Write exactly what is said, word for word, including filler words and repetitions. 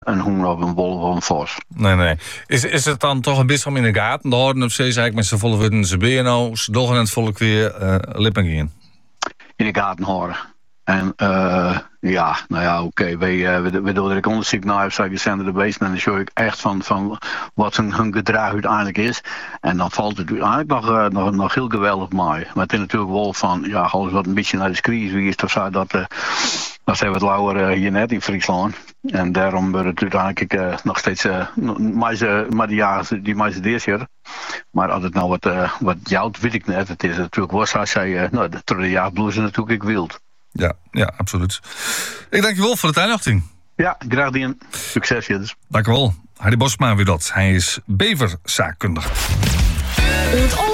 een hoen of een wolf of een vos. Nee, nee. Is, is het dan toch een beetje om in de gaten te houden? Of ze eigenlijk met z'n volle witten ze ben nou, ze doggen het volk weer uh, lippen gaan? In de gaten houden. En uh, ja, nou ja, oké, okay. we, uh, we, we doen er een onderzoek naar, heb ik zender de beesten en dan show ik echt van, van wat hun, hun gedrag uiteindelijk is. En dan valt het uiteindelijk nog, uh, nog, nog heel geweldig mooi. Maar het is natuurlijk wel van, ja, alles wat een beetje naar de screens wie is, toch zo dat, uh, dat zijn wat lauwer uh, hier net in Friesland. En daarom wordt het uiteindelijk uh, nog steeds, uh, maar, maar die jaren, die meeste deers. Maar als het nou wat, uh, wat jouwt, weet ik net. Het is natuurlijk was als zij, uh, nou, de, de jaarbloezen natuurlijk ik wild. Ja, ja, absoluut. Ik dank je wel voor de tijdachting. Ja, graag gedaan. Succes, dus. Dank je wel. Harry Bosma weer dat. Hij is beverzaakkundige.